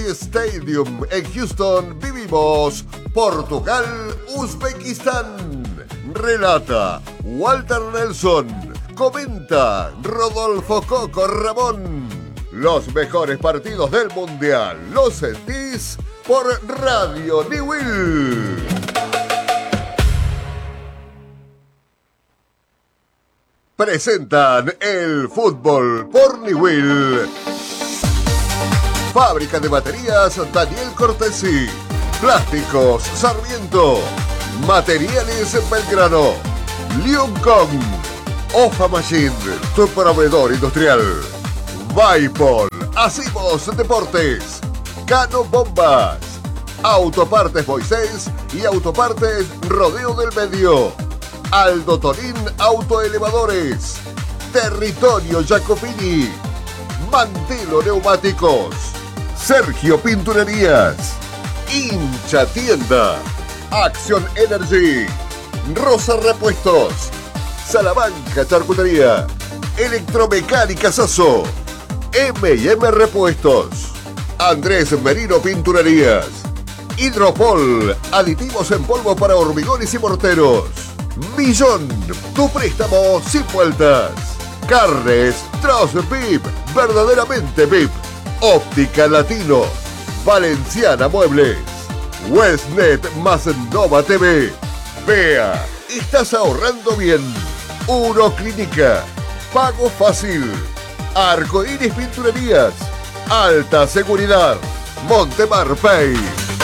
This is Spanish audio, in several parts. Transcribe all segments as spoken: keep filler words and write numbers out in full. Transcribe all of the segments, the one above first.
Stadium en Houston vivimos Portugal-Uzbekistán. Relata Walter Nelson. Comenta Rodolfo Coco Ramón. Los mejores partidos del Mundial los sentís por Radio Newell. Presentan el fútbol por Newell. Fábrica de baterías Daniel Cortesi. Plásticos Sarmiento. Materiales Belgrano. Liuncom. Ofa Machine, tu proveedor industrial. Vaipol. Hacimos Deportes. Cano Bombas. Autopartes Moisés y Autopartes Rodeo del Medio. Aldo Torín Autoelevadores. Territorio Jacopini. Mantelo Neumáticos. Sergio Pinturerías. Hincha Tienda. Action Energy. Rosa Repuestos. Salamanca Charcutería. Electromecánica Sasso. eme y eme Repuestos. Andrés Merino Pinturerías. Hidropol. Aditivos en polvo para hormigones y morteros. Millón. Tu préstamo sin vueltas. Carnes Troz V I P. Verdaderamente V I P. Óptica Latino. Valenciana Muebles. Westnet más Nova T V. Vea. Estás ahorrando bien. Uno Clínica. Pago fácil. Arcoíris Pinturerías. Alta seguridad. Montemar Pay.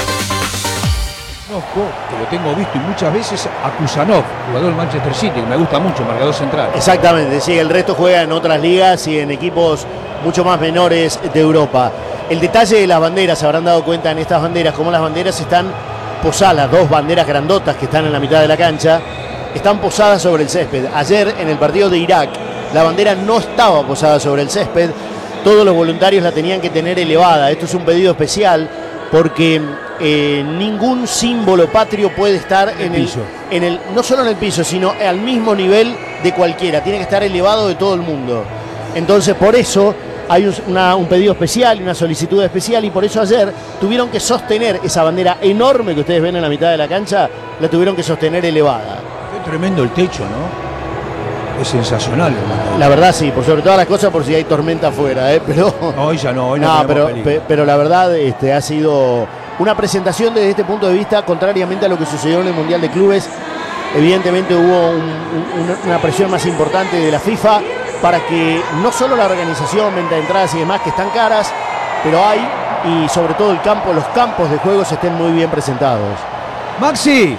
Conozco, que lo tengo visto y muchas veces, a Kusanov, jugador del Manchester City, que me gusta mucho, marcador central. Exactamente, sí, el resto juega en otras ligas y en equipos mucho más menores de Europa. El detalle de las banderas, se habrán dado cuenta en estas banderas, como las banderas están posadas, dos banderas grandotas que están en la mitad de la cancha, están posadas sobre el césped. Ayer en el partido de Irak, la bandera no estaba posada sobre el césped, todos los voluntarios la tenían que tener elevada. Esto es un pedido especial porque eh, ningún símbolo patrio puede estar en el, en el, no solo en el piso, sino al mismo nivel de cualquiera, tiene que estar elevado de todo el mundo. Entonces por eso hay un, una, un pedido especial, una solicitud especial, y por eso ayer tuvieron que sostener esa bandera enorme que ustedes ven en la mitad de la cancha, la tuvieron que sostener elevada. Qué tremendo el techo, ¿no? Es sensacional, hermano. La verdad sí, por sobre todas las cosas, por si hay tormenta afuera, ¿eh? Pero no, hoy ya no, hoy no, no pero, pe, pero la verdad este, ha sido una presentación desde este punto de vista, contrariamente a lo que sucedió en el Mundial de Clubes. Evidentemente hubo un, un, una presión más importante de la FIFA para que no solo la organización, venta de entradas y demás, que están caras, pero hay, y sobre todo el campo, los campos de juegos estén muy bien presentados. Maxi.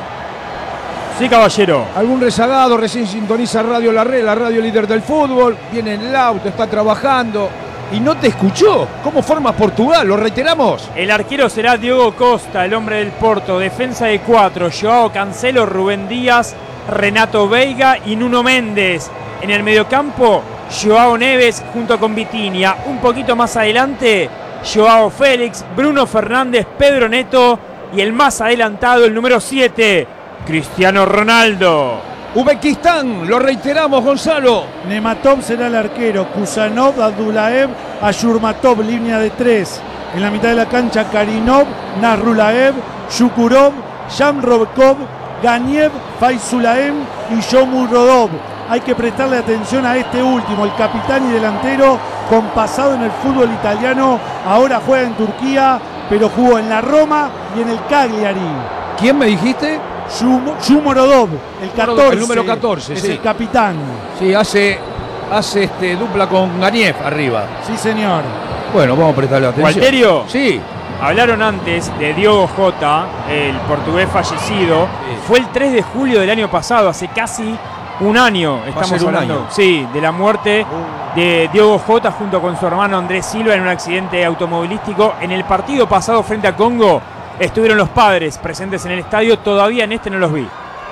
Sí, caballero. ¿Algún rezagado? Recién sintoniza Radio La Red, la radio líder del fútbol. Viene en el auto, está trabajando y no te escuchó. ¿Cómo forma Portugal? ¿Lo reiteramos? El arquero será Diogo Costa, el hombre del Porto. Defensa de cuatro: Joao Cancelo, Rubén Díaz, Renato Veiga y Nuno Méndez. En el mediocampo, Joao Neves junto con Vitinha. Un poquito más adelante, Joao Félix, Bruno Fernández, Pedro Neto y el más adelantado, el número siete, Cristiano Ronaldo. Uzbekistán, lo reiteramos, Gonzalo. Nematov será el arquero. Kusanov, Abdullaev, Ashurmatov, línea de tres. En la mitad de la cancha, Karinov, Nasrulaev, Shukurov, Shamrobkov, Ganiev, Faizulaev y Shomurodov. Hay que prestarle atención a este último, el capitán y delantero con pasado en el fútbol italiano. Ahora juega en Turquía, pero jugó en la Roma y en el Cagliari. ¿Quién me dijiste? Shumorodov, el catorce. El número catorce, es sí. El capitán. Sí, hace, hace este, dupla con Ganiev arriba. Sí, señor. Bueno, vamos a prestarle atención. ¿Walterio? Sí. Hablaron antes de Diogo Jota, el portugués fallecido. Sí. Fue el tres de julio del año pasado, hace casi un año. Estamos hablando, un año. Sí, de la muerte uh. de Diogo Jota junto con su hermano Andrés Silva en un accidente automovilístico. En el partido pasado frente a Congo estuvieron los padres presentes en el estadio, todavía en este no los vi.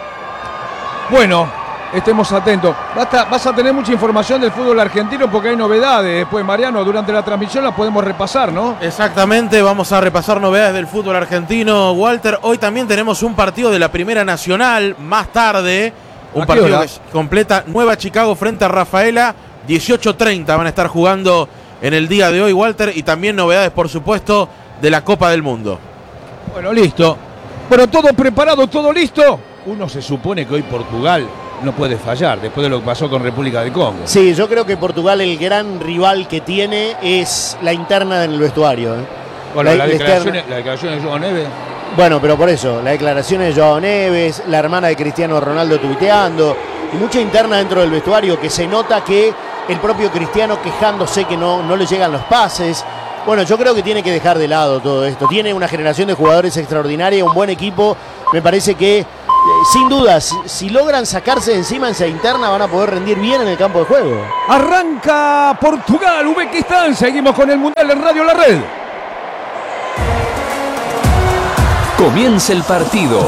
Bueno, estemos atentos. Basta, vas a tener mucha información del fútbol argentino porque hay novedades. Después, Mariano, durante la transmisión las podemos repasar, ¿no? Exactamente, vamos a repasar novedades del fútbol argentino, Walter. Hoy también tenemos un partido de la Primera Nacional, más tarde. Un partido que completa Nueva Chicago frente a Rafaela. dieciocho treinta van a estar jugando en el día de hoy, Walter. Y también novedades, por supuesto, de la Copa del Mundo. Bueno, listo. Bueno, todo preparado, todo listo. Uno se supone que hoy Portugal no puede fallar después de lo que pasó con República de Congo. Sí, yo creo que Portugal el gran rival que tiene es la interna en el vestuario. ¿eh? Bueno, la, la, la, declaración, externa... la declaración de Joao Neves. Bueno, pero por eso, la declaración de Joao Neves, la hermana de Cristiano Ronaldo tuiteando, y mucha interna dentro del vestuario que se nota que el propio Cristiano quejándose que no, no le llegan los pases. Bueno, yo creo que tiene que dejar de lado todo esto. Tiene una generación de jugadores extraordinaria, un buen equipo. Me parece que, eh, sin duda, si, si logran sacarse de encima en esa interna, van a poder rendir bien en el campo de juego. Arranca Portugal, Uzbekistán. Seguimos con el Mundial en Radio La Red. Comienza el partido.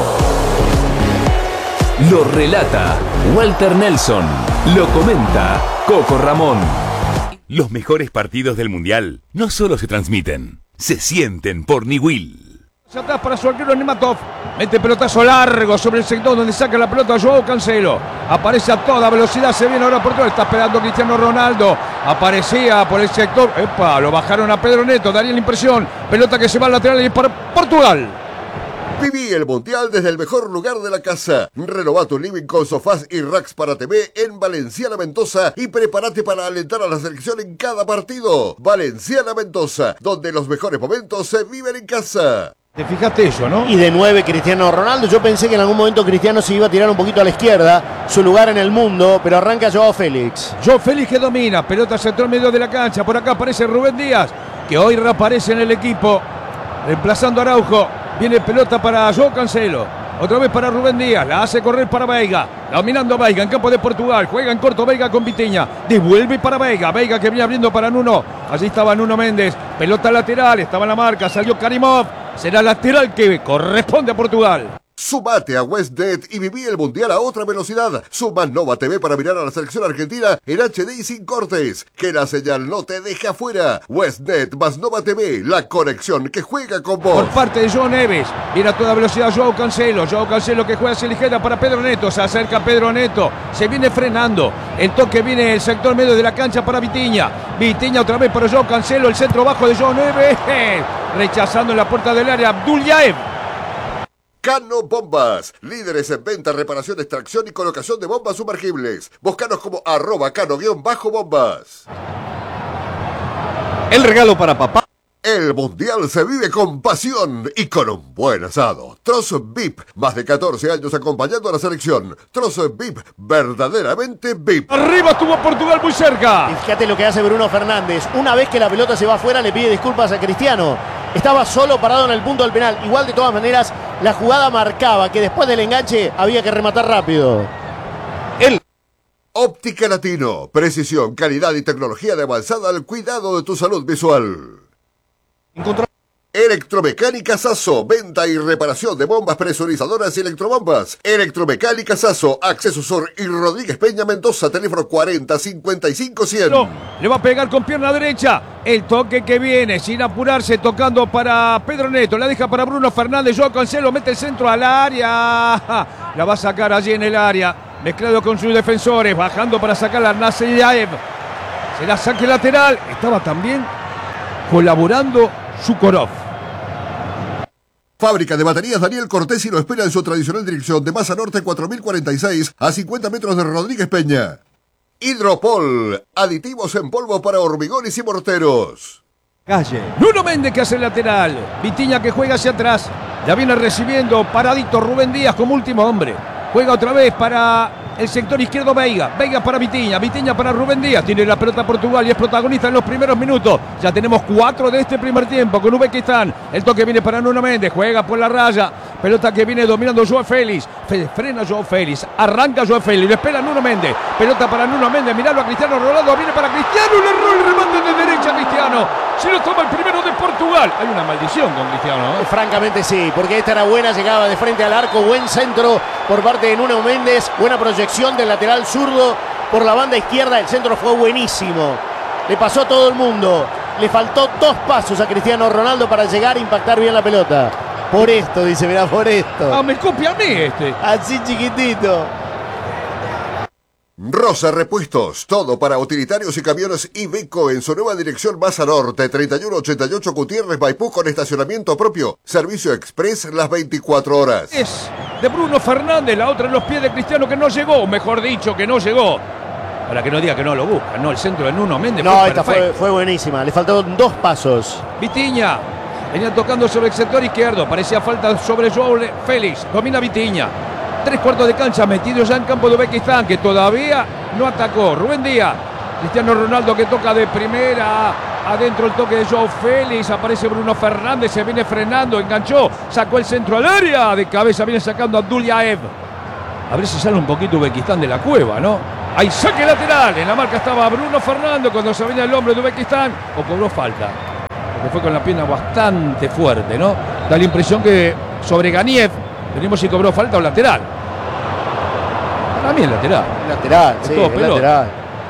Lo relata Walter Nelson. Lo comenta Coco Ramón. Los mejores partidos del Mundial no solo se transmiten, se sienten por Niwil. Hacia atrás para su arquero Nematov. Mete pelotazo largo sobre el sector donde saca la pelota Joao Cancelo. Aparece a toda velocidad, se viene ahora por todo. Está esperando Cristiano Ronaldo. Aparecía por el sector. Epa, lo bajaron a Pedro Neto, daría la impresión. Pelota que se va al lateral y para Portugal. Viví el Mundial desde el mejor lugar de la casa. Renova tu living con sofás y racks para T V en Valenciana Mendoza y prepárate para alentar a la selección en cada partido. Valenciana Mendoza, donde los mejores momentos se viven en casa. Te fijaste eso, ¿no? Y de nueve Cristiano Ronaldo. Yo pensé que en algún momento Cristiano se iba a tirar un poquito a la izquierda, su lugar en el mundo, pero arranca Joao Félix. Joao Félix que domina, pelota central medio de la cancha. Por acá aparece Rubén Díaz, que hoy reaparece en el equipo, reemplazando a Araujo. Viene pelota para Joao Cancelo. Otra vez para Rubén Díaz. La hace correr para Veiga. Dominando Veiga en campo de Portugal. Juega en corto Veiga con Vitinha. Devuelve para Veiga. Veiga que viene abriendo para Nuno. Allí estaba Nuno Méndez. Pelota lateral. Estaba en la marca. Salió Karimov. Será lateral que corresponde a Portugal. Sumate a WestNet y viví el Mundial a otra velocidad. Suma Nova T V para mirar a la selección argentina en H D y sin cortes. Que la señal no te deje afuera. WestNet más Nova T V, la conexión que juega con vos. Por parte de Joao Neves. Viene a toda velocidad Joao Cancelo. Joao Cancelo que juega hacia la izquierda para Pedro Neto. Se acerca Pedro Neto. Se viene frenando. El toque viene del sector medio de la cancha para Vitinha. Vitinha otra vez para Joao Cancelo. El centro bajo de Joao Neves. Rechazando en la puerta del área Abdul Yaeb. Cano Bombas, líderes en venta, reparación, extracción y colocación de bombas sumergibles. Búscanos como arroba cano-bombas. El regalo para papá. El Mundial se vive con pasión y con un buen asado. Trozo V I P, más de catorce años acompañando a la selección. Trozo V I P, verdaderamente V I P. Arriba estuvo Portugal muy cerca. Y fíjate lo que hace Bruno Fernández. Una vez que la pelota se va afuera le pide disculpas a Cristiano. Estaba solo parado en el punto del penal. Igual de todas maneras la jugada marcaba que después del enganche había que rematar rápido. El Óptica Latino, precisión, calidad y tecnología de avanzada al cuidado de tu salud visual. Encontró Electromecánica Sasso, venta y reparación de bombas presurizadoras y electrobombas. Electromecánica Sasso, Acceso Sur y Rodríguez Peña Mendoza, teléfono cuarenta cincuenta y cinco cien. No, le va a pegar con pierna derecha. El toque que viene sin apurarse, tocando para Pedro Neto. La deja para Bruno Fernández. Joao Cancelo mete el centro al área. La va a sacar allí en el área. Mezclado con sus defensores. Bajando para sacar a Nasser Yaeb. Se la saque lateral. Estaba también colaborando Shukurov. Fábrica de baterías Daniel Cortesi lo espera en su tradicional dirección de Maza Norte cuatro mil cuarenta y seis a cincuenta metros de Rodríguez Peña. Hidropol, aditivos en polvo para hormigones y morteros. calle. Nuno Méndez que hace el lateral. Vitinha que juega hacia atrás. Ya viene recibiendo paradito Rubén Díaz como último hombre. Juega otra vez para el sector izquierdo Veiga. Veiga para Vitinha. Vitinha para Rubén Díaz. Tiene la pelota Portugal y es protagonista en los primeros minutos. Ya tenemos cuatro de este primer tiempo con Uzbekistán. El toque viene para Nuno Méndez. Juega por la raya. Pelota que viene dominando Joao Félix. Frena Joao Félix. Arranca Joao Félix. Lo espera Nuno Méndez. Pelota para Nuno Méndez. Miralo a Cristiano Ronaldo. Viene para Cristiano. El error. El remate de derecha Cristiano. Se lo toma el primero de Portugal. Hay una maldición con Cristiano, ¿eh? Francamente sí, porque esta era buena. Llegaba de frente al arco. Buen centro por parte de Nuno Méndez. Buena proyección del lateral zurdo por la banda izquierda. El centro fue buenísimo. Le pasó a todo el mundo. Le faltó dos pasos a Cristiano Ronaldo para llegar a impactar bien la pelota. Por esto, dice, mirá, por esto. Ah, me copia a mí este. Así chiquitito. Rosa Repuestos, todo para utilitarios y camiones Iveco en su nueva dirección Baza Norte, treinta y uno ochenta y ocho Gutiérrez, Maipú, con estacionamiento propio. Servicio express las veinticuatro horas. Es de Bruno Fernández, la otra en los pies de Cristiano, que no llegó, mejor dicho, que no llegó. Para que no diga que no lo busca, no, el centro de Nuno Méndez. No, fue esta fue, fue buenísima, le faltaron dos pasos. Vitinha, venía tocando sobre el sector izquierdo, parecía falta sobre Joao Félix, domina Vitinha. Tres cuartos de cancha metido ya en campo de Uzbekistán, que todavía no atacó. Rubén Díaz, Cristiano Ronaldo que toca de primera, adentro el toque de Joao Félix, aparece Bruno Fernández, se viene frenando, enganchó, sacó el centro al área, de cabeza viene sacando a Abdullaev. A ver si sale un poquito Uzbekistán de la cueva, ¿no? Hay saque lateral, en la marca estaba Bruno Fernández cuando se venía el hombre de Uzbekistán, o cobró falta, porque fue con la pierna bastante fuerte, ¿no? Da la impresión que sobre Ganiev, venimos si cobró falta o lateral. Para mí es lateral. Lateral, sí, es lateral.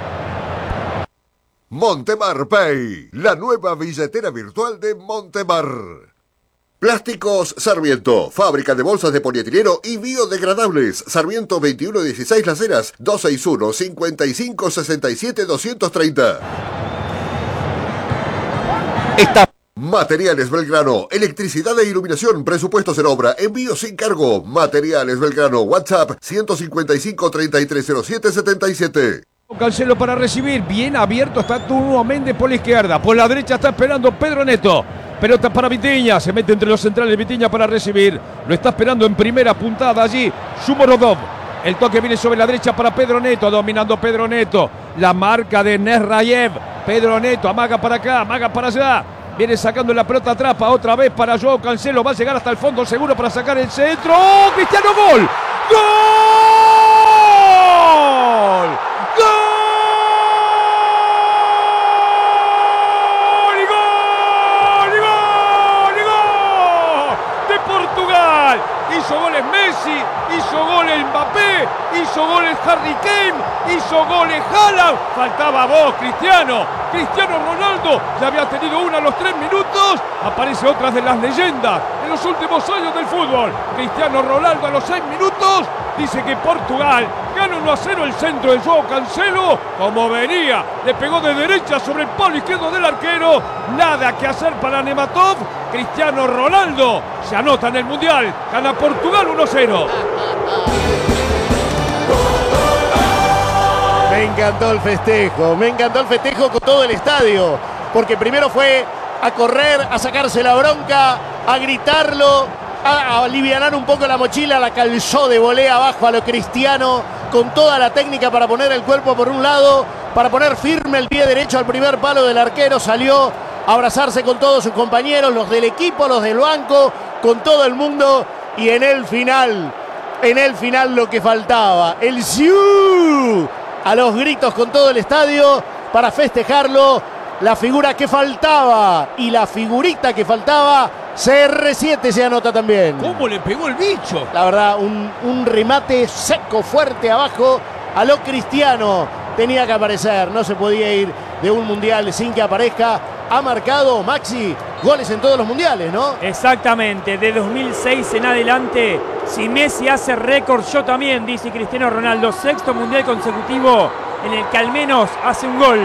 Montemar Pay, la nueva billetera virtual de Montemar. Plásticos Sarmiento, fábrica de bolsas de polietileno y biodegradables. Sarmiento veintiuno dieciséis Las Heras, dos seis uno, cinco cinco, seis siete, dos tres cero. Esta Materiales Belgrano, electricidad e iluminación, presupuestos en obra, envío sin cargo. Materiales Belgrano, WhatsApp ciento cincuenta y cinco, treinta y tres cero siete, setenta y siete. Cancelo para recibir, bien abierto está Nuno Méndez por la izquierda, por la derecha está esperando Pedro Neto. Pelota para Vitinha, se mete entre los centrales Vitinha para recibir, lo está esperando en primera puntada allí Shumorodov. El toque viene sobre la derecha para Pedro Neto, dominando Pedro Neto, la marca de Nesrayev. Pedro Neto amaga para acá, amaga para allá. Viene sacando la pelota atrás, otra vez para Joao Cancelo. Va a llegar hasta el fondo seguro para sacar el centro. ¡Oh, Cristiano, gol! ¡Gol! ¡Gol! ¡Y gol! ¡Y gol! ¡Y gol! ¡De Portugal! Hizo goles Messi, hizo goles Mbappé, hizo goles Harry Kane, hizo goles Haaland. Faltaba vos, Cristiano. Cristiano Ronaldo ya había tenido una a los tres minutos. Aparece otra de las leyendas en los últimos años del fútbol. Cristiano Ronaldo a los seis minutos dice que Portugal gana uno a cero el centro de Joao Cancelo. Como venía, le pegó de derecha sobre el palo izquierdo del arquero. Nada que hacer para Nematov. Cristiano Ronaldo se anota en el Mundial. Gana Portugal uno a cero. Me encantó el festejo, me encantó el festejo con todo el estadio, porque primero fue a correr, a sacarse la bronca, a gritarlo, a, a alivianar un poco la mochila, la calzó de volea abajo a lo Cristiano, con toda la técnica para poner el cuerpo por un lado, para poner firme el pie derecho al primer palo del arquero, salió a abrazarse con todos sus compañeros, los del equipo, los del banco, con todo el mundo, y en el final, en el final lo que faltaba, el ¡siu! A los gritos con todo el estadio para festejarlo, la figura que faltaba y la figurita que faltaba, C R siete se anota también. ¿Cómo le pegó el bicho? La verdad, un, un remate seco, fuerte abajo a lo Cristiano. Tenía que aparecer, no se podía ir de un mundial sin que aparezca. Ha marcado, Maxi, goles en todos los mundiales, ¿no? Exactamente, de dos mil seis en adelante. Si Messi hace récord, yo también, dice Cristiano Ronaldo. Sexto mundial consecutivo en el que al menos hace un gol.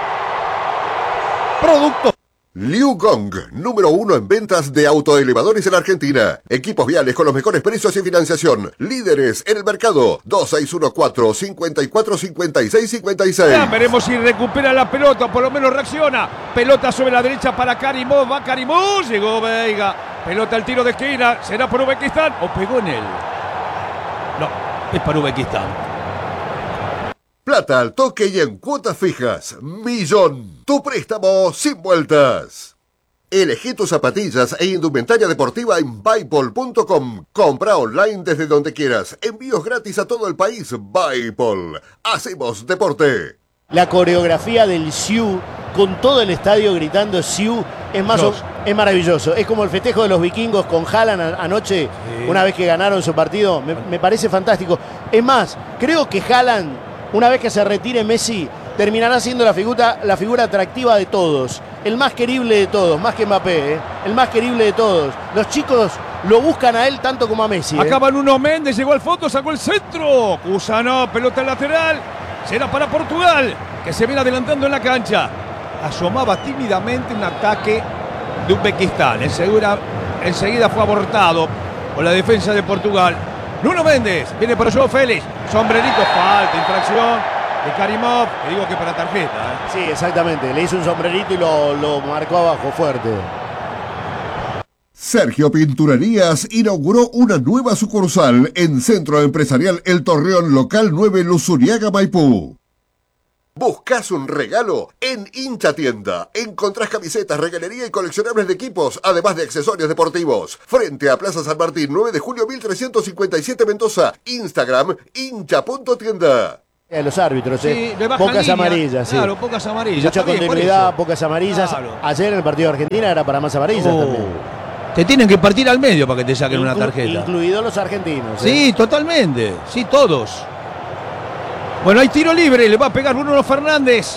Producto Liu Gong, número uno en ventas de autoelevadores en Argentina. Equipos viales con los mejores precios y financiación. Líderes en el mercado. dos seis uno cuatro, cinco cuatro, cinco seis cinco seis. Ya veremos si recupera la pelota, por lo menos reacciona. Pelota sobre la derecha para Karimov. Va Karimov, llegó Veiga. Pelota al tiro de esquina. ¿Será por Uzbekistán o pegó en él? No, es para Uzbekistán. Plata al toque y en cuotas fijas. Millón. Tu préstamo sin vueltas. Elegí tus zapatillas e indumentaria deportiva en Buypol punto com. Compra online desde donde quieras. Envíos gratis a todo el país. Buypol. Hacemos deporte. La coreografía del Siu con todo el estadio gritando Siu es, más o, es maravilloso. Es como el festejo de los vikingos con Haaland anoche, sí. Una vez que ganaron su partido. Me, me parece fantástico. Es más, creo que Haaland, una vez que se retire Messi, terminará siendo la figura, la figura atractiva de todos. El más querible de todos, más que Mbappé, ¿eh? El más querible de todos. Los chicos lo buscan a él tanto como a Messi. ¿eh? Acaba Nuno Méndez, llegó al fondo, sacó el centro. Cusano, pelota lateral. Será para Portugal, que se viene adelantando en la cancha. Asomaba tímidamente un ataque de Uzbekistán. Enseguida, enseguida fue abortado por la defensa de Portugal. Nuno Méndez, viene para Joao Félix. Sombrerito, falta, infracción de Karimov. Que digo que para tarjeta. ¿eh? Sí, exactamente. Le hizo un sombrerito y lo, lo marcó abajo fuerte. Sergio Pinturerías inauguró una nueva sucursal en Centro Empresarial El Torreón Local nueve Luzuriaga, Maipú. ¿Buscas un regalo? En Hincha Tienda encontrás camisetas, regalería y coleccionables de equipos, además de accesorios deportivos. Frente a Plaza San Martín, nueve de julio mil trescientos cincuenta y siete Mendoza. Instagram, hincha punto tienda. Los árbitros, Sí, eh. le bajan pocas línea. amarillas. Sí. Claro, pocas amarillas. Mucha Está bien, por continuidad, eso. pocas amarillas. Claro. Ayer en el partido de Argentina era para más amarillas Oh. también. Te tienen que partir al medio para que te saquen una Inclu- tarjeta. Incluidos los argentinos. eh. Sí, totalmente. Sí, todos. Bueno, hay tiro libre. Le va a pegar Bruno Fernández.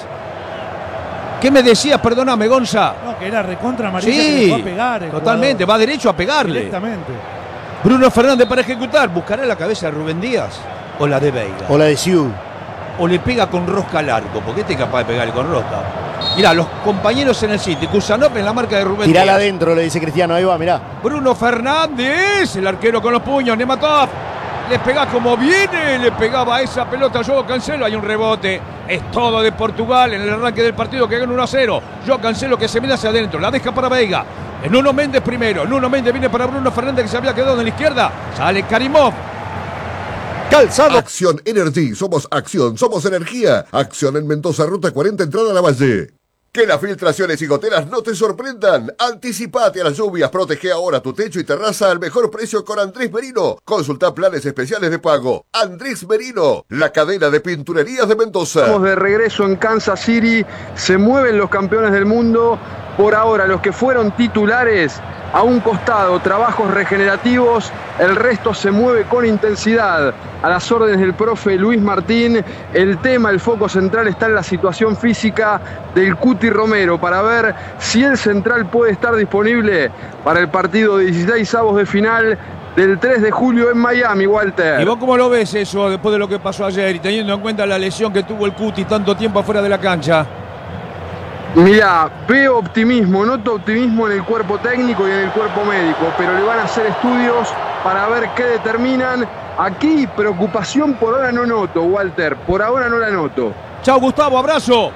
¿Qué me decías? Perdóname, Gonza. No, que era recontra amarilla que Sí, le va a pegar. el totalmente. jugador. Va derecho a pegarle. Directamente. Bruno Fernández para ejecutar. ¿Buscará la cabeza de Rubén Díaz o la de Veiga? O la de Siu. O le pega con rosca al arco, porque este es capaz de pegarle con rosca. Mirá, los compañeros en el City. Kusanov en la marca de Rubén Tirala Díaz. adentro, le dice Cristiano. Ahí va, mirá. Bruno Fernández, el arquero con los puños. Nematov. Le pega como viene. Le pegaba esa pelota a Joao Cancelo. Hay un rebote. Es todo de Portugal en el arranque del partido que gana uno a cero. Joao Cancelo que se viene hacia adentro. La deja para Veiga. Es Nuno Méndez primero. Nuno Méndez viene para Bruno Fernández que se había quedado en la izquierda. Sale Karimov. Calzado. Acción Energy. Somos acción, somos energía. Acción en Mendoza, ruta cuarenta, entrada a la Valle. Que las filtraciones y goteras no te sorprendan. Anticipate a las lluvias. Protege ahora tu techo y terraza al mejor precio con Andrés Merino. Consulta planes especiales de pago. Andrés Merino, la cadena de pinturerías de Mendoza. Estamos de regreso en Kansas City. Se mueven los campeones del mundo. Por ahora, los que fueron titulares, a un costado, trabajos regenerativos. El resto se mueve con intensidad. A las órdenes del profe Luis Martín. El tema, el foco central está en la situación física del Cuti Romero para ver si el central puede estar disponible para el partido de dieciséis avos de final del tres de julio en Miami, Walter. ¿Y vos cómo lo ves eso después de lo que pasó ayer y teniendo en cuenta la lesión que tuvo el Cuti tanto tiempo afuera de la cancha? Mirá, veo optimismo, noto optimismo en el cuerpo técnico y en el cuerpo médico, pero le van a hacer estudios para ver qué determinan. Aquí preocupación por ahora no noto, Walter, por ahora no la noto. Chao, Gustavo, abrazo.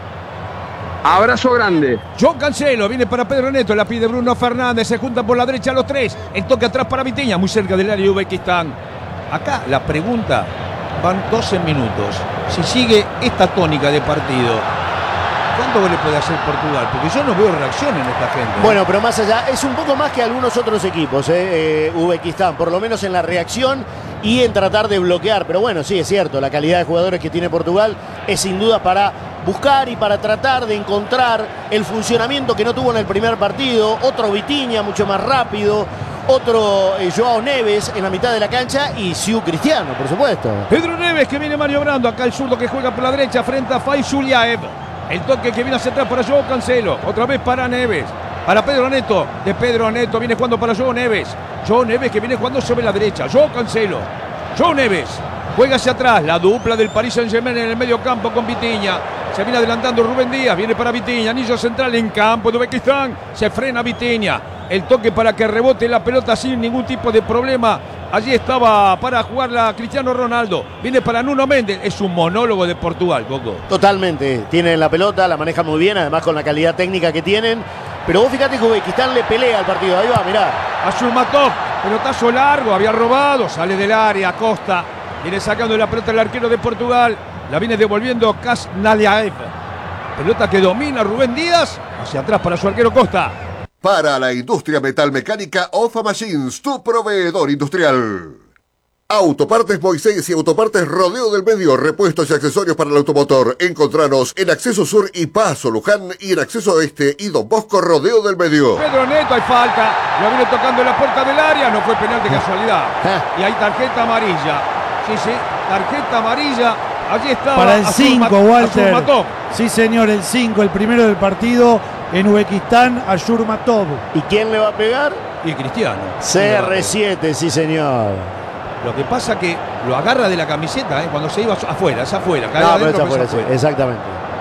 Abrazo grande. Joao Cancelo viene para Pedro Neto, la pide Bruno Fernández, se juntan por la derecha los tres. El toque atrás para Vitinha, muy cerca del área de Uzbekistán. Acá la pregunta, van doce minutos. Si sigue esta tónica de partido, ¿cuánto gol le puede hacer Portugal? Porque yo no veo reacción en esta gente. Bueno, pero más allá, es un poco más que algunos otros equipos, eh, eh, Uzbekistán, por lo menos en la reacción y en tratar de bloquear. Pero bueno, sí, es cierto, la calidad de jugadores que tiene Portugal es sin duda para buscar y para tratar de encontrar el funcionamiento que no tuvo en el primer partido. Otro Vitinha, mucho más rápido. Otro eh, Joao Neves en la mitad de la cancha y Siu Cristiano, por supuesto. Pedro Neves que viene maniobrando, acá el zurdo que juega por la derecha frente a Fai Zuliaev. El toque que viene hacia atrás para Joao Cancelo. Otra vez para Neves. Para Pedro Neto. De Pedro Neto viene jugando para Joao Neves. Joao Neves que viene jugando sobre la derecha. Joao Cancelo. Joao Neves. Juega hacia atrás. La dupla del Paris Saint-Germain en el medio campo con Vitinha. Se viene adelantando Rubén Díaz. Viene para Vitinha. Anillo central en campo de Uzbekistán. Se frena Vitinha. El toque para que rebote la pelota sin ningún tipo de problema. Allí estaba para jugarla Cristiano Ronaldo. Viene para Nuno Méndez. Es un monólogo de Portugal, Coco. Totalmente. Tienen la pelota, la manejan muy bien, además con la calidad técnica que tienen. Pero vos fíjate que Uzbekistán le pelea al partido. Ahí va, mirá. Azurmatov, pelotazo largo, había robado, sale del área, Costa. Viene sacando la pelota el arquero de Portugal. La viene devolviendo Kas Naliaev. Pelota que domina Rubén Díaz. Hacia atrás para su arquero Costa. Para la industria metalmecánica, Ofa Machines, tu proveedor industrial. Autopartes Moisés y Autopartes Rodeo del Medio, repuestos y accesorios para el automotor. Encontranos en Acceso Sur y Paso Luján y en Acceso Este y Don Bosco Rodeo del Medio. Pedro Neto, hay falta. Lo viene tocando en la puerta del área. No fue penal de casualidad. Y hay tarjeta amarilla. Sí, sí, tarjeta amarilla. Allí estaba. Para el cinco, Walter. Azurmatov. Sí, señor, el cinco, el primero del partido en Uzbekistán, Azurmatov. ¿Y quién le va a pegar? Y Cristiano. C R siete, sí, señor. Lo que pasa que lo agarra de la camiseta, ¿eh? Cuando se iba afuera, es afuera. Cae No, pero adentro, es afuera, es afuera. sí, exactamente.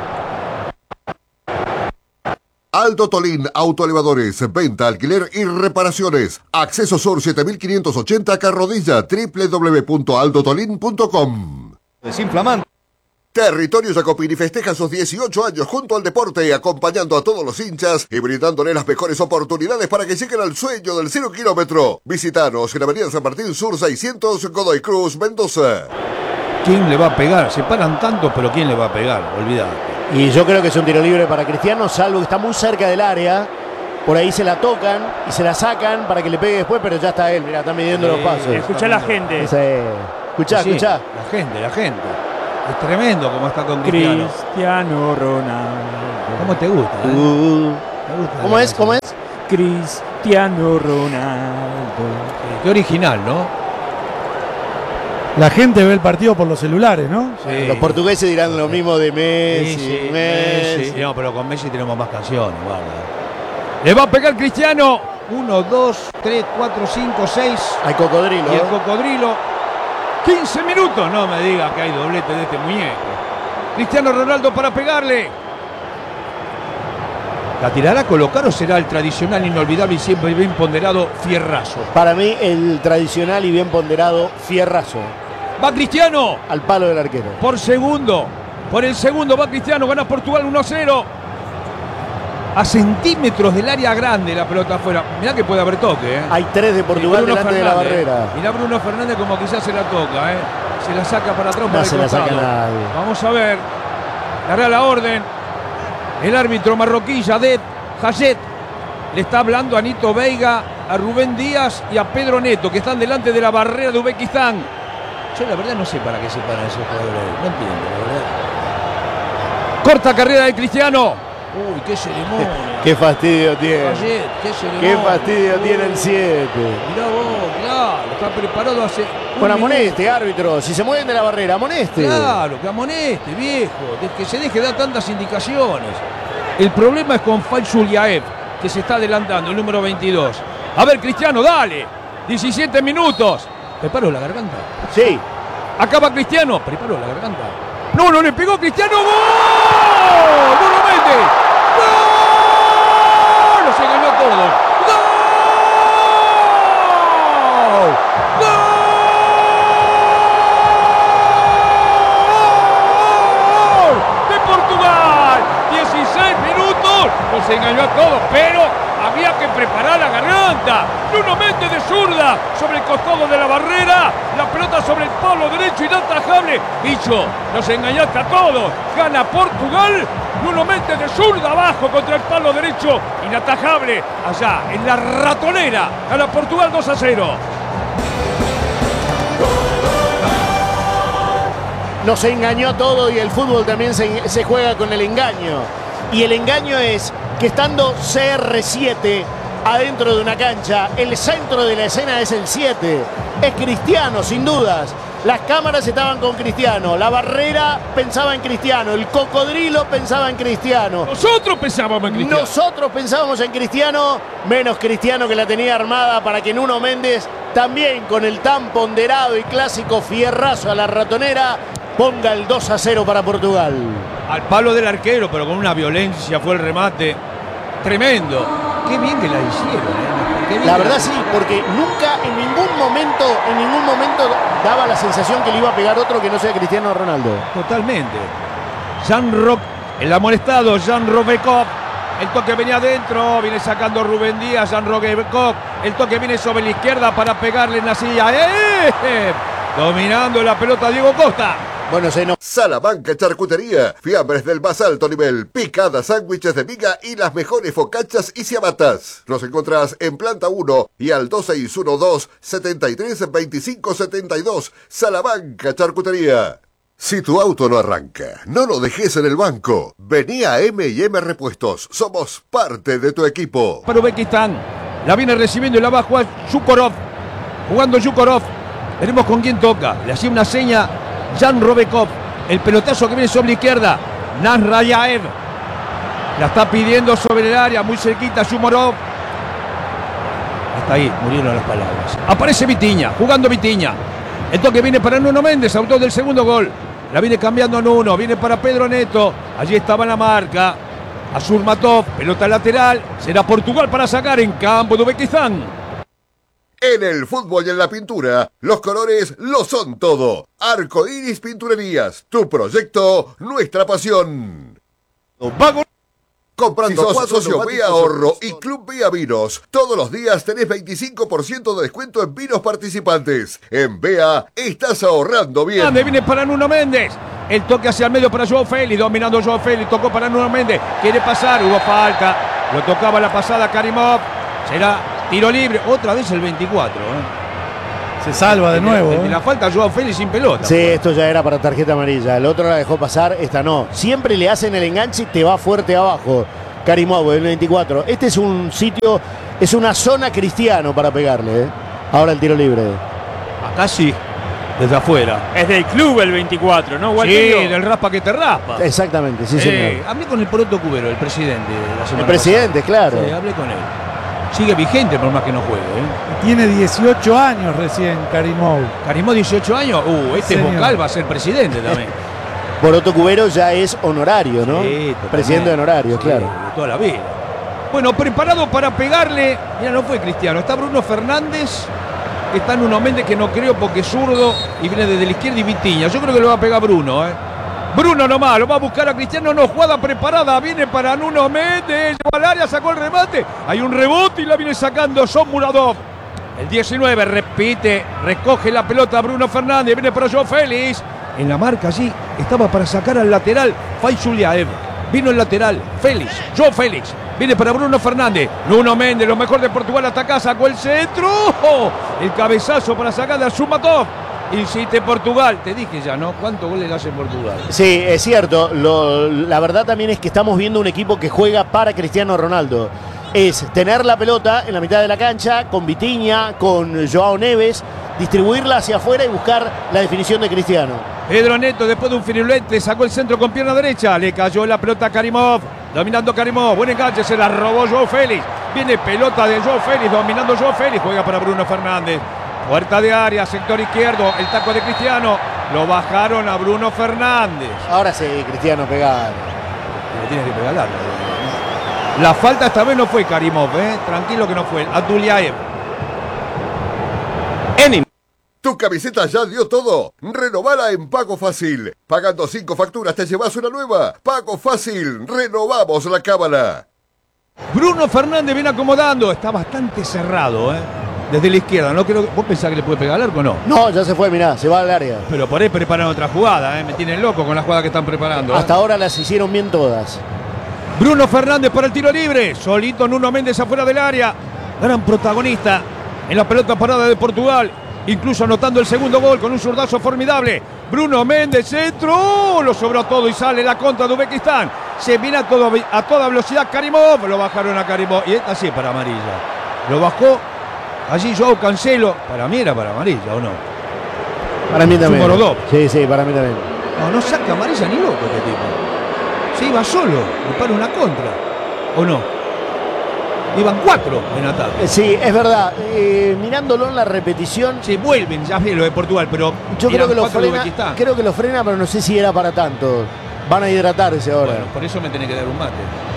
Aldo Tolín Autoelevadores, venta, alquiler y reparaciones. Acceso Sur siete mil quinientos ochenta Carrodilla, doble u doble u doble u punto aldo tolín punto com. Desinflamante. Territorio Jacopini festeja sus dieciocho años junto al deporte, acompañando a todos los hinchas y brindándole las mejores oportunidades para que lleguen al sueño del cero kilómetro. Visítanos en Avenida San Martín Sur seiscientos, Godoy Cruz, Mendoza. ¿Quién le va a pegar? Se paran tanto, pero ¿quién le va a pegar? Olvidate. Y yo creo que es un tiro libre para Cristiano, salvo que está muy cerca del área. Por ahí se la tocan y se la sacan para que le pegue después, pero ya está él, mira, está midiendo los pasos. Escuchá a la gente. Ese, escuchá, Sí, escuchá. La gente, la gente. Es tremendo como está con Cristiano. Cristiano Ronaldo. ¿Cómo te gusta? eh? Uh, ¿Te gusta ¿Cómo la es? ¿Cómo es? Cristiano Ronaldo. canción? Qué original, ¿no? La gente ve el partido por los celulares, ¿no? Sí. Los portugueses dirán lo mismo de Messi, Sí, sí, Messi. Messi. No, pero con Messi tenemos más canciones, guarda. Le va a pegar Cristiano. Uno, dos, tres, cuatro, cinco, seis. Hay cocodrilo. Y el ¿eh? cocodrilo. quince minutos. No me diga que hay doblete de este muñeco. Cristiano Ronaldo para pegarle. ¿La tirará a colocar o será el tradicional, inolvidable y siempre bien ponderado fierrazo? Para mí, el tradicional y bien ponderado fierrazo. Va Cristiano. Al palo del arquero. Por segundo. Por el segundo va Cristiano. Gana Portugal uno a cero. A centímetros del área grande la pelota afuera. Mirá que puede haber toque, ¿eh? Hay tres de Portugal Bruno delante de la Fernández. barrera. Mirá Bruno Fernández como quizás se la toca, ¿eh? Se la saca para atrás, No para se el la saca costado. nadie. Vamos a ver. Dará la orden. El árbitro marroquí, Yadet Hayet, le está hablando a Nito Veiga, a Rubén Díaz y a Pedro Neto, que están delante de la barrera de Uzbekistán. Yo la verdad no sé para qué se paran esos jugadores. No entiendo, la verdad. Corta carrera de Cristiano. Uy, qué ceremonia. Qué fastidio tiene. Hayet, qué ceremonia. Qué fastidio tiene el siete. Mirá vos, claro, está preparado hace. un Bueno, minuto. amoneste, árbitro. Si se mueven de la barrera, amoneste. Claro, que amoneste, viejo. de que se deje de dar tantas indicaciones. El problema es con Fayzuliaev, que se está adelantando, el número veintidós. A ver, Cristiano, dale. diecisiete minutos. ¿Preparo la garganta? Sí. Acaba Cristiano. ¿Preparo la garganta? No, no le pegó Cristiano. ¡Gol! ¡Nuevamente! ¡Gol! Los engañó a todos. ¡Gol! ¡Gol! ¡De Portugal! dieciséis minutos. Los engañó a todos, pero había que preparar la garganta. Nuno Méndez de zurda sobre el costado de la barrera. La pelota sobre el palo derecho inatajable. Bicho, nos engañaste a todos. Gana Portugal. Nuno Méndez de zurda abajo contra el palo derecho inatajable. Allá en la ratonera. Gana Portugal dos a cero. Nos engañó a todo y el fútbol también se, se juega con el engaño. Y el engaño es que estando C R siete adentro de una cancha, el centro de la escena es el siete. Es Cristiano, sin dudas. Las cámaras estaban con Cristiano, la barrera pensaba en Cristiano, el cocodrilo pensaba en Cristiano. Nosotros pensábamos en Cristiano. Nosotros pensábamos en Cristiano, menos Cristiano que la tenía armada para que Nuno Méndez, también con el tan ponderado y clásico fierrazo a la ratonera, ponga el dos a cero para Portugal. Al palo del arquero, pero con una violencia fue el remate. Tremendo. Qué bien que la hicieron, ¿eh? Qué bien La que verdad sí, porque nunca en ningún momento, en ningún momento daba la sensación que le iba a pegar otro que no sea Cristiano Ronaldo. Totalmente. Jan Rock, el amonestado, Jan Robekov. El toque venía adentro, viene sacando Rubén Díaz, Jan Robekov. El toque viene sobre la izquierda para pegarle en la silla. ¡Eh! Dominando la pelota Diego Costa. Bueno, se nos... Salamanca Charcutería, fiambres del más alto nivel, picadas, sándwiches de miga y las mejores focachas y ciabatas. Nos encontrás en planta uno y al dos seis uno dos, setenta y tres, veinticinco setenta y dos. Salamanca Charcutería. Si tu auto no arranca, no lo dejes en el banco. Vení a M y M Repuestos, somos parte de tu equipo. Para Uzbekistán, la viene recibiendo y la va a jugar Yukorov. Jugando Yukorov, veremos con quién toca. Le hacía una seña Jan Robekov. El pelotazo que viene sobre la izquierda, Nasrayaev. La está pidiendo sobre el área, muy cerquita Shumorov. Hasta ahí, murieron las palabras. Aparece Vitinha, jugando Vitinha. El toque viene para Nuno Méndez, autor del segundo gol. La viene cambiando Nuno, viene para Pedro Neto. Allí estaba la marca. Azurmatov, pelota lateral. Será Portugal para sacar en campo de Uzbekistán. En el fútbol y en la pintura, los colores lo son todo. Arco Iris Pinturerías, tu proyecto, nuestra pasión. ¡Vamos! Comprando si sos cuatro socio Vía Ahorro y Club Vía Vinos, todos los días tenés veinticinco por ciento de descuento en vinos participantes. En Vea estás ahorrando bien. ¿Dónde viene para Nuno Méndez? El toque hacia el medio para Joao Félix, dominando Joao Félix, tocó para Nuno Méndez, quiere pasar, hubo falta, lo tocaba la pasada Karimov, será tiro libre, otra vez el veinticuatro. ¿eh? Se salva de nuevo. ¿eh? La falta Joao Félix sin pelota. Sí, esto ya era para tarjeta amarilla. El otro la dejó pasar, esta no. Siempre le hacen el enganche y te va fuerte abajo. Karimov, el veinticuatro. Este es un sitio, es una zona Cristiano para pegarle. ¿eh? Ahora el tiro libre. Acá sí, desde afuera. Es del club el veinticuatro, ¿no? Sí, del raspa que te raspa. Exactamente, sí, eh, señor. Hablé con el Poroto Cubero, el presidente. De la semana el presidente, pasada. claro. Sí, hablé con él. Sigue vigente por más que no juegue. ¿eh? Tiene dieciocho años recién Karimov. Karimov, dieciocho años. Uh, este Señor. vocal va a ser presidente también. Poroto Cubero ya es honorario, ¿no? Sí, presidente honorario, sí, claro. De toda la vida. Bueno, preparado para pegarle. Mira, no fue Cristiano. Está Bruno Fernández. Está Nuno Méndez, que no creo porque es zurdo. Y viene desde la izquierda y Vitinha. Yo creo que lo va a pegar Bruno, ¿eh? Bruno nomás, lo va a buscar a Cristiano, no, jugada preparada, viene para Nuno Méndez, lleva al área, sacó el remate, hay un rebote y la viene sacando Son Muradov. El diecinueve repite, recoge la pelota Bruno Fernández, viene para Joao Félix. En la marca allí, estaba para sacar al lateral Fay Zuliaev. Vino el lateral, Félix, Joao Félix. Viene para Bruno Fernández, Nuno Méndez, lo mejor de Portugal hasta acá, sacó el centro. ¡Oh! El cabezazo para sacar de Azurmatov. Insiste Portugal, te dije ya, ¿no? ¿Cuántos goles le hace Portugal? Sí, es cierto. Lo, la verdad también es que estamos viendo un equipo que juega para Cristiano Ronaldo. Es tener la pelota en la mitad de la cancha, con Vitinha, con Joao Neves, distribuirla hacia afuera y buscar la definición de Cristiano. Pedro Neto, después de un firulete, sacó el centro con pierna derecha, le cayó la pelota a Karimov, dominando Karimov, buen enganche, se la robó Joao Félix. Viene pelota de Joao Félix, dominando Joao Félix, juega para Bruno Fernández. Puerta de área, sector izquierdo, el taco de Cristiano, lo bajaron a Bruno Fernández. Ahora sí, Cristiano pegado. Le tiene que pegar larga. La falta esta vez no fue Karimov, ¿eh? Tranquilo que no fue. Abdullayev. Enin. Tu camiseta ya dio todo. Renovala en Pago Fácil. Pagando cinco facturas te llevas una nueva. Pago Fácil. Renovamos la cábala. Bruno Fernández viene acomodando. Está bastante cerrado, ¿eh? Desde la izquierda, no creo que... ¿Vos pensás que le puede pegar al arco o no? No, ya se fue, mirá, se va al área. Pero por ahí preparan otra jugada, ¿eh? Me tienen loco con la jugada que están preparando. ¿eh? Hasta ahora las hicieron bien todas. Bruno Fernández para el tiro libre. Solito Nuno Méndez afuera del área. Gran protagonista en la pelota parada de Portugal. Incluso anotando el segundo gol con un zurdazo formidable. Bruno Méndez, centro. Lo sobró todo y sale la contra de Uzbekistán. Se viene a, todo, a toda velocidad Karimov. Lo bajaron a Karimov. Y esta sí es para amarilla. Lo bajó. Allí Joao Cancelo, para mí era para amarilla, ¿o no? Para mí también. Morodov. Sí, sí, para mí también. No, no saca amarilla ni loco este tipo. Se iba solo, le para una contra, ¿o no? Iban cuatro en ataque. Sí, es verdad. Eh, mirándolo en la repetición. Se vuelven, ya vi lo de Portugal, pero yo creo que lo frena. Creo que lo frena, pero no sé si era para tanto. Van a hidratarse ahora. Bueno, por eso me tenés que dar un mate.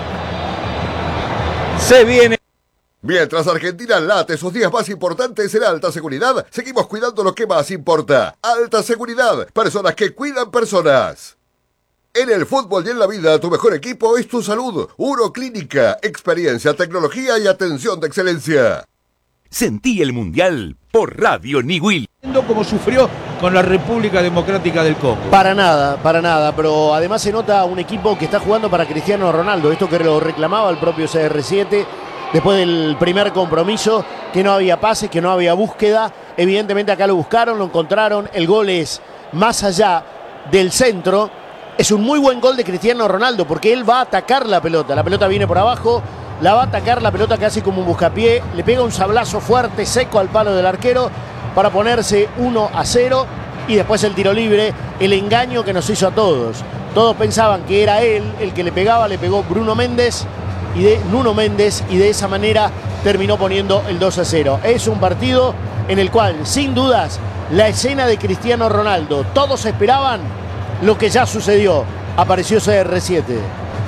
Se viene. Mientras Argentina late sus días más importantes en alta seguridad, seguimos cuidando lo que más importa. Alta seguridad, personas que cuidan personas. En el fútbol y en la vida, tu mejor equipo es tu salud. Uroclínica, experiencia, tecnología y atención de excelencia. Sentí el Mundial por Radio Niwil. Como sufrió con la República Democrática del Congo. Para nada, para nada, pero además se nota un equipo que está jugando para Cristiano Ronaldo, esto que lo reclamaba el propio C R siete. Después del primer compromiso, que no había pases, que no había búsqueda. Evidentemente acá lo buscaron, lo encontraron. El gol es más allá del centro. Es un muy buen gol de Cristiano Ronaldo porque él va a atacar la pelota. La pelota viene por abajo, la va a atacar la pelota casi como un buscapié. Le pega un sablazo fuerte, seco al palo del arquero para ponerse uno a cero. Y después el tiro libre, el engaño que nos hizo a todos. Todos pensaban que era él el que le pegaba, le pegó Bruno Méndez. Y de Nuno Méndez, y de esa manera terminó poniendo el dos a cero. Es un partido en el cual, sin dudas, la escena de Cristiano Ronaldo, todos esperaban lo que ya sucedió. Apareció C R siete.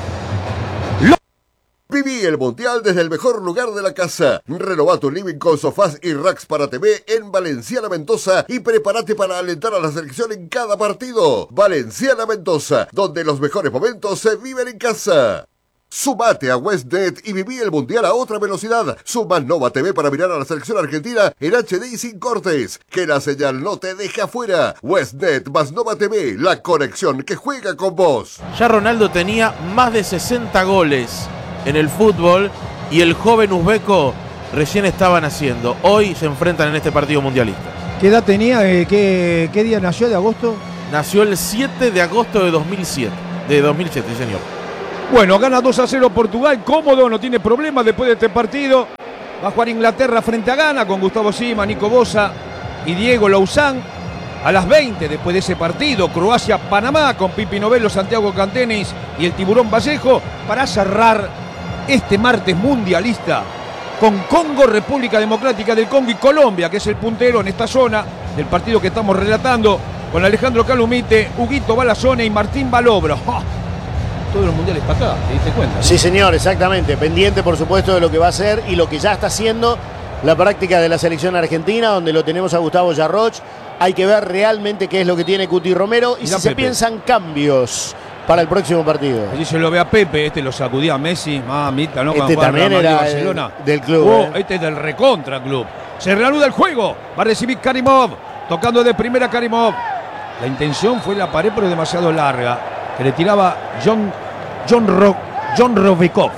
Viví el Mundial desde el mejor lugar de la casa. Renová tu living con sofás y racks para T V en Valenciana Mendoza y prepárate para alentar a la selección en cada partido. Valenciana Mendoza, donde los mejores momentos se viven en casa. Sumate a Westnet y viví el Mundial a otra velocidad. Suma Nova T V para mirar a la selección argentina en H D y sin cortes. Que la señal no te deje afuera. Westnet más Nova T V, la conexión que juega con vos. Ya Ronaldo tenía más de sesenta goles en el fútbol y el joven uzbeco recién estaba naciendo. Hoy se enfrentan en este partido mundialista. ¿Qué edad tenía? Eh, ¿qué, ¿Qué día nació de agosto? Nació el siete de agosto de dos mil siete. De dos mil siete, sí, señor. Bueno, gana dos a cero Portugal, cómodo, no tiene problemas después de este partido. Va a jugar Inglaterra frente a Ghana con Gustavo Sima, Nico Bosa y Diego Louzán. A las veinte, después de ese partido, Croacia-Panamá con Pipi Novello, Santiago Cantenis y el Tiburón Vallejo para cerrar este martes mundialista con Congo, República Democrática del Congo y Colombia, que es el puntero en esta zona del partido que estamos relatando, con Alejandro Calumite, Huguito Balazone y Martín Balobro. ¡Oh! Todos los mundiales para acá, ¿te diste cuenta? Sí, señor, exactamente. Pendiente, por supuesto, de lo que va a ser y lo que ya está haciendo la práctica de la selección argentina, donde lo tenemos a Gustavo Yarroch. Hay que ver realmente qué es lo que tiene Cuti Romero y Mirá, si se Pepe. piensan cambios para el próximo partido. Allí se lo ve a Pepe, este lo sacudía a Messi, mamita, ¿no? Este Cuando jugaba también Real era Madrid, el- Barcelona. del club, Oh, eh. este es del recontra club. Se reanuda el juego, va a recibir Karimov, tocando de primera Karimov. La intención fue la pared, pero demasiado larga, que le tiraba John, John, Ro, John Rovikov.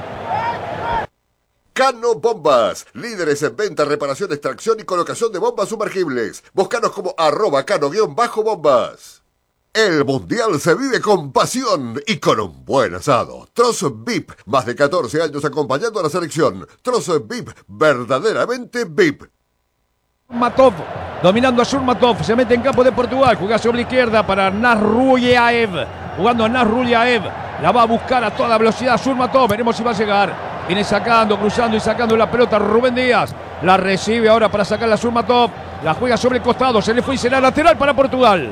Cano Bombas, líderes en venta, reparación, extracción y colocación de bombas sumergibles. Búscanos como arroba cano-bombas. El Mundial se vive con pasión y con un buen asado. Trozo V I P, más de catorce años acompañando a la selección. Trozo V I P, verdaderamente V I P. Matov, dominando a Surmatov, se mete en campo de Portugal, juega sobre la izquierda para Nasrullaev, jugando a Nasrullaev, la va a buscar a toda velocidad Surmatov, veremos si va a llegar. Viene sacando, cruzando y sacando la pelota Rubén Díaz. La recibe ahora para sacarla Surmatov. La juega sobre el costado. Se le fue y será lateral para Portugal.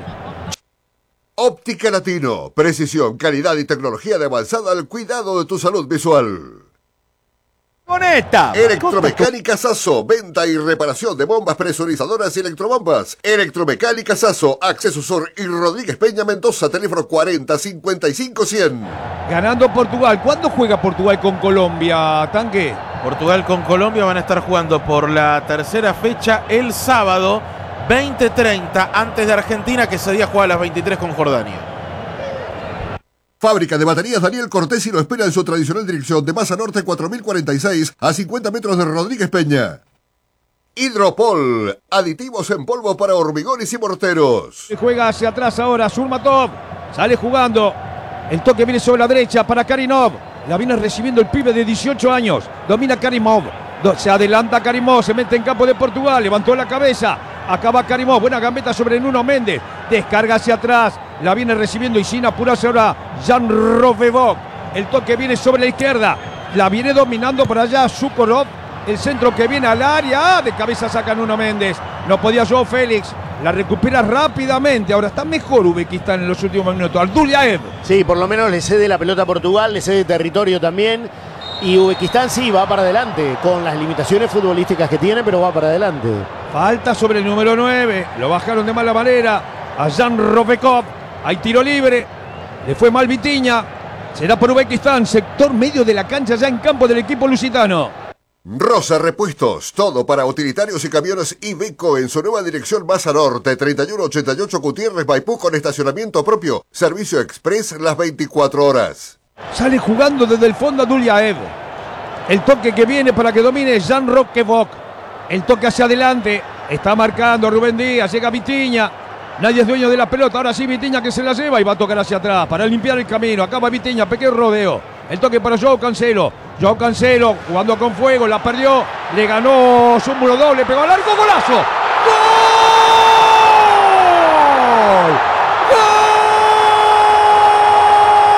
Óptica Latino. Precisión, calidad y tecnología de avanzada al cuidado de tu salud visual. Con esta. Electromecánica Sasso, venta y reparación de bombas presurizadoras y electrobombas. Electromecánica Sasso, Acceso Sur y Rodríguez Peña Mendoza, teléfono cuarenta cincuenta y cinco cien. Ganando Portugal. ¿Cuándo juega Portugal con Colombia, Tanque? Portugal con Colombia van a estar jugando por la tercera fecha el sábado veinte treinta, antes de Argentina, que ese día juega a las veintitrés con Jordania. Fábrica de baterías Daniel Cortés y lo espera en su tradicional dirección de Maza Norte cuatro mil cuarenta y seis a cincuenta metros de Rodríguez Peña. Hidropol, aditivos en polvo para hormigones y morteros. Juega hacia atrás ahora Surmatov. Sale jugando. El toque viene sobre la derecha para Karimov. La viene recibiendo el pibe de dieciocho años. Domina Karimov. Se adelanta Karimov. Se mete en campo de Portugal. Levantó la cabeza. Acaba Karimov. Buena gambeta sobre Nuno Méndez. Descarga hacia atrás. La viene recibiendo y sin apurarse ahora Jan Rovevok. El toque viene sobre la izquierda. La viene dominando por allá Sukorov. El centro que viene al área. De cabeza saca Nuno Méndez. No podía Joao Félix. La recupera rápidamente. Ahora está mejor Uzbekistán en los últimos minutos. Abdullaev. Sí, por lo menos le cede la pelota a Portugal, le cede territorio también. Y Uzbekistán sí va para adelante, con las limitaciones futbolísticas que tiene, pero va para adelante. Falta sobre el número nueve. Lo bajaron de mala manera a Jan Rovekov. Hay tiro libre. Le fue mal Vitinha. Será por Uzbekistán. Sector medio de la cancha ya en campo del equipo lusitano. Rosa Repuestos, todo para utilitarios y camiones Iveco en su nueva dirección Maza Norte, treinta y uno ochenta y ocho Gutiérrez Maipú con estacionamiento propio. Servicio express las veinticuatro horas. Sale jugando desde el fondo Abdullaev. El toque que viene para que domine Jan Roquevok. El toque hacia adelante. Está marcando Rubén Díaz. Llega Vitinha. Nadie es dueño de la pelota. Ahora sí Vitinha que se la lleva y va a tocar hacia atrás para limpiar el camino. Acaba Vitinha. Pequeño rodeo. El toque para Joao Cancelo. Joao Cancelo jugando con fuego. La perdió. Le ganó su muro doble. Pegó al arco. ¡Golazo! ¡Gol!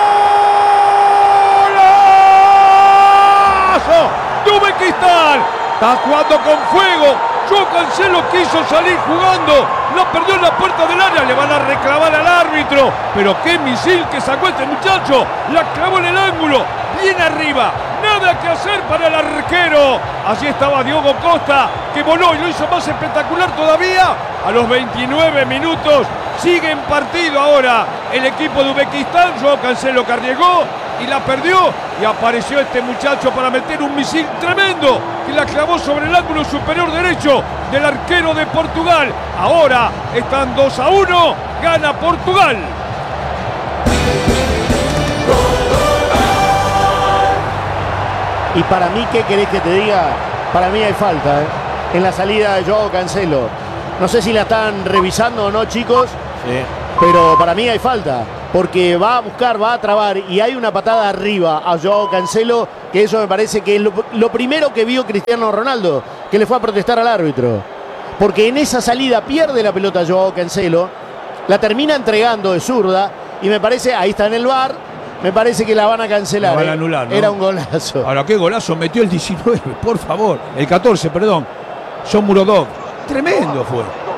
¡Golazo! ¡De Uzbekistán! Está jugando con fuego. Joao Cancelo quiso salir jugando. La perdió en la puerta del área. Le van a reclamar al árbitro. Pero qué misil que sacó este muchacho. La clavó en el ángulo. Bien arriba. Nada que hacer para el arquero. Allí estaba Diogo Costa, que voló y lo hizo más espectacular todavía. A los veintinueve minutos sigue en partido ahora el equipo de Uzbekistán. Joao Cancelo que arriesgó y la perdió. Y apareció este muchacho para meter un misil tremendo que la clavó sobre el ángulo superior derecho del arquero de Portugal. Ahora están dos a uno. Gana Portugal. Y para mí, ¿qué querés que te diga? Para mí hay falta, ¿eh? En la salida de Joao Cancelo. No sé si la están revisando o no, chicos. Sí. Pero para mí hay falta. Porque va a buscar, va a trabar. Y hay una patada arriba a Joao Cancelo. Que eso me parece que es lo, lo primero que vio Cristiano Ronaldo. Que le fue a protestar al árbitro. Porque en esa salida pierde la pelota Joao Cancelo. La termina entregando de zurda. Y me parece, ahí está en el V A R. Me parece que la van a cancelar. La van a ¿eh? anular, ¿no? Era un golazo. Ahora, qué golazo metió el diecinueve, por favor. El catorce, perdón. John Murodov. Tremendo fue.